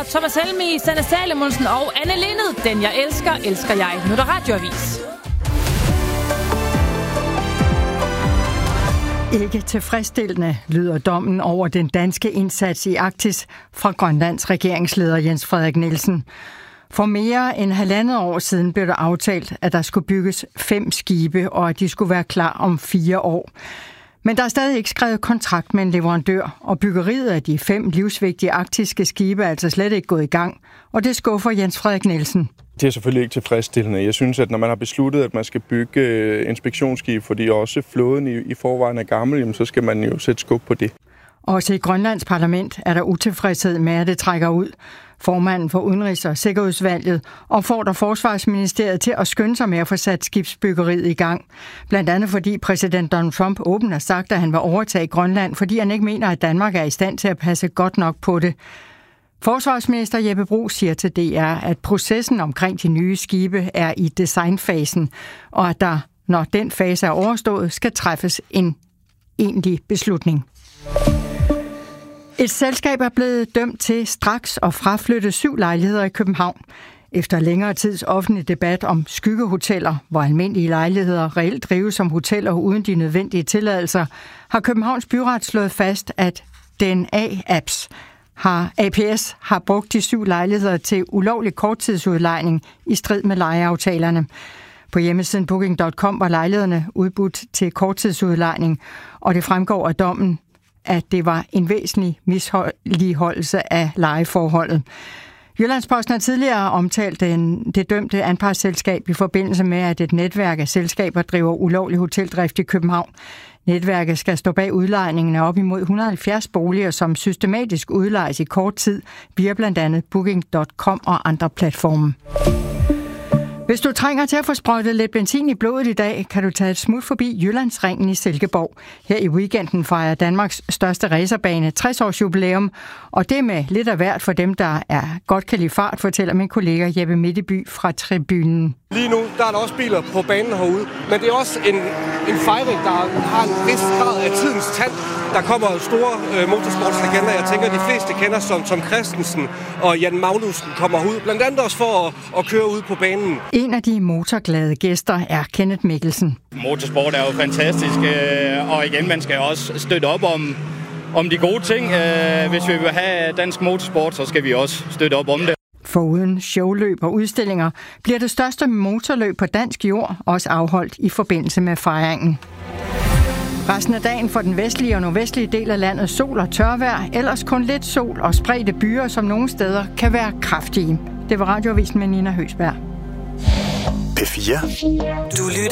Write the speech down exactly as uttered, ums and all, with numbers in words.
Thomas Helmi, Sanne Salomonsen og Anne Lindet. Den jeg elsker, elsker jeg. Nu er der radioavis. Ikke tilfredsstillende lyder dommen over den danske indsats i Arktis fra Grønlands regeringsleder Jens Frederik Nielsen. For mere end halvandet år siden blev der aftalt, at der skulle bygges fem skibe, og at de skulle være klar om fire år. Men der er stadig ikke skrevet kontrakt med en leverandør, og byggeriet af de fem livsvigtige arktiske skibe er altså slet ikke gået i gang, og det skuffer Jens Frederik Nielsen. Det er selvfølgelig ikke tilfredsstillende. Jeg synes, at når man har besluttet, at man skal bygge inspektionsskib, fordi også flåden i, i forvejen er gammel, så skal man jo sætte skub på det. Også i Grønlands parlament er der utilfredshed med, at det trækker ud. Formanden for Udenrigs- og Sikkerhedsudvalget opfordrer Forsvarsministeriet til at skynde sig med at få sat skibsbyggeriet i gang. Blandt andet fordi præsident Donald Trump åbent har sagt, at han vil overtage Grønland, fordi han ikke mener, at Danmark er i stand til at passe godt nok på det. Forsvarsminister Jeppe Bruus siger til D R, at processen omkring de nye skibe er i designfasen, og at der, når den fase er overstået, skal træffes en egentlig beslutning. Et selskab er blevet dømt til straks at fraflytte syv lejligheder i København. Efter længere tids offentlig debat om skyggehoteller, hvor almindelige lejligheder reelt drives som hoteller uden de nødvendige tilladelser, har Københavns Byret slået fast, at D N A-apps har A P S har brugt de syv lejligheder til ulovlig korttidsudlejning i strid med lejeaftalerne. På hjemmesiden booking punktum com var lejlighederne udbudt til korttidsudlejning, og det fremgår af dommen, at det var en væsentlig misligholdelse af lejeforholdet. Jyllandsposten har tidligere omtalt den, det dømte anpartsselskab i forbindelse med, at et netværk af selskaber driver ulovlig hoteldrift i København. Netværket skal stå bag udlejningen af op imod et hundrede og halvfjerds boliger, som systematisk udlejes i kort tid via blandt andet booking punktum com og andre platforme. Hvis du trænger til at få sprøjtet lidt benzin i blodet i dag, kan du tage et smut forbi Jyllandsringen i Silkeborg. Her i weekenden fejrer Danmarks største racerbane tres års jubilæum, og det med lidt af hvert for dem, der er godt kan lide fart, fortæller min kollega Jeppe Mitteby fra tribunen. Lige nu der er der også biler på banen herude, men det er også en, en fejring, der har en vis grad af tidens tand. Der kommer store øh, motorsportslegender, jeg tænker, de fleste kender som Tom Christensen og Jan Magnussen kommer ud, blandt andet også for at, at køre ud på banen. En af de motorglade gæster er Kenneth Mikkelsen. Motorsport er jo fantastisk, øh, og igen, man skal også støtte op om, om de gode ting. Øh, hvis vi vil have dansk motorsport, så skal vi også støtte op om det. Foruden showløb og udstillinger bliver det største motorløb på dansk jord også afholdt i forbindelse med fejringen. Resten af dagen for den vestlige og nordvestlige del af landet sol og tørvejr, ellers kun lidt sol og spredte byer, som nogle steder kan være kraftige. Det var Radioavisen med Nina Høsberg. P fire. Du lytter